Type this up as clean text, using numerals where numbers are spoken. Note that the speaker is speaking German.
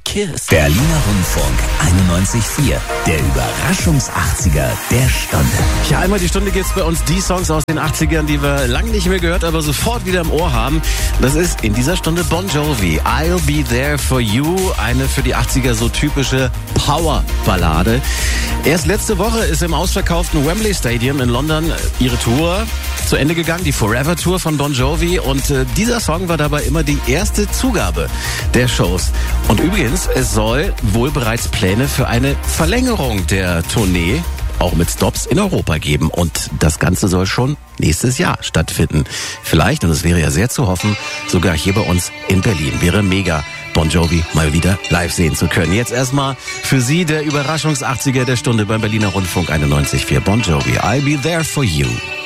Kiss. Berliner Rundfunk 91.4. Der Überraschungs-80er der Stunde. Ja, einmal die Stunde gibt's bei uns die Songs aus den 80ern, die wir lange nicht mehr gehört, aber sofort wieder im Ohr haben. Das ist in dieser Stunde Bon Jovi. I'll Be There For You. Eine für die 80er so typische Power-Ballade. Erst letzte Woche ist im ausverkauften Wembley Stadium in London ihre Tour zu Ende gegangen, die Forever Tour von Bon Jovi. Und dieser Song war dabei immer die erste Zugabe der Shows. Und übrigens, es soll wohl bereits Pläne für eine Verlängerung der Tournee, auch mit Stops in Europa geben. Und das Ganze soll schon nächstes Jahr stattfinden. Vielleicht, und es wäre ja sehr zu hoffen, sogar hier bei uns in Berlin. Wäre mega, Bon Jovi mal wieder live sehen zu können. Jetzt erstmal für Sie der Überraschungs-80er der Stunde beim Berliner Rundfunk 91.4. Bon Jovi, I'll Be There For You.